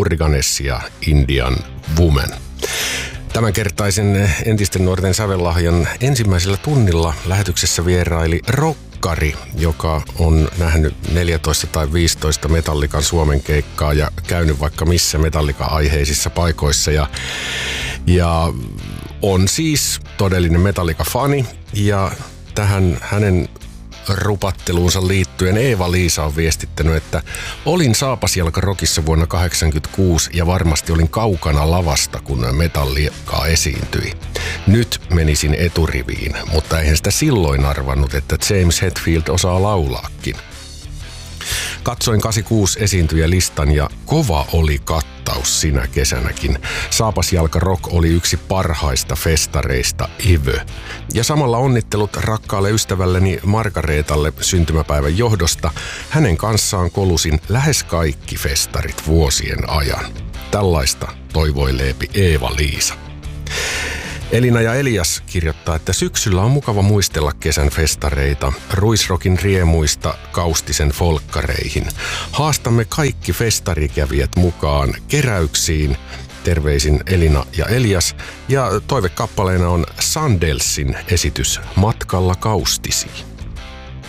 Murganessia Indian Woman. Tämänkertaisen entisten nuorten sävellahjan ensimmäisellä tunnilla lähetyksessä vieraili rokkari, joka on nähnyt 14 tai 15 Metallican Suomen keikkaa ja käynyt vaikka missä Metallica-aiheisissa paikoissa. Ja on siis todellinen Metallica-fani ja tähän hänen rupatteluunsa liittyen Eeva-Liisa on viestittänyt, että olin Saapasjalka Rockissa vuonna 1986 ja varmasti olin kaukana lavasta, kun Metallica esiintyi. Nyt menisin eturiviin, mutta eihän sitä silloin arvannut, että James Hetfield osaa laulaakin. Katsoin 86 esiintyjälistan ja kova oli kattaus sinä kesänäkin. Saapasjalka Rock oli yksi parhaista festareista ever. Ja samalla onnittelut rakkaalle ystävälleni Margareetalle syntymäpäivän johdosta. Hänen kanssaan kolusin lähes kaikki festarit vuosien ajan. Tällaista toivoileepi Eeva-Liisa. Elina ja Elias kirjoittaa, että syksyllä on mukava muistella kesän festareita, ruisrokin riemuista kaustisen folkkareihin. Haastamme kaikki festarikävijät mukaan keräyksiin. Terveisin Elina ja Elias. Ja toivekappaleena on Sandelsin esitys Matkalla kaustisiin.